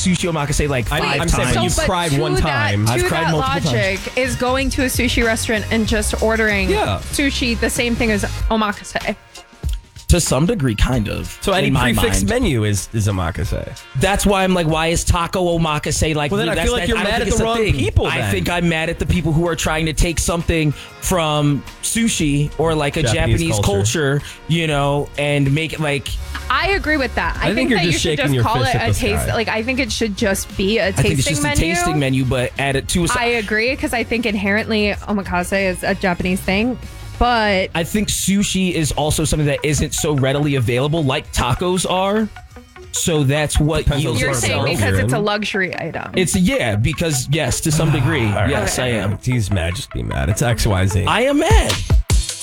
sushi omakase like 5 I'm times. saying, but you've but cried to one time. I've To cried that multiple logic is going to a sushi restaurant and just ordering Yeah. sushi the same thing as omakase. To some degree, kind of. So any in my prefixed mind. menu is omakase. That's why I'm like, why is taco omakase like? Well, then I feel like you're don't mad think at it's the a wrong thing. people, I then. think I'm mad at the people who are trying to take something from sushi or like a Japanese culture, you know, and make it like. I agree with that. I think you're that you just should shaking just your call fist it at a the taste. sky. Like, I think it should just be a I think it's tasting just menu. a tasting menu, but add it to. I agree because I think inherently omakase is a Japanese thing, but I think sushi is also something that isn't so readily available like tacos are. So that's what Depends on yields you're sort of saying world itself. because you're it's a in. luxury item. It's because yes, to some degree. Yes, I am. He's mad. Just be mad. It's XYZ. I am mad.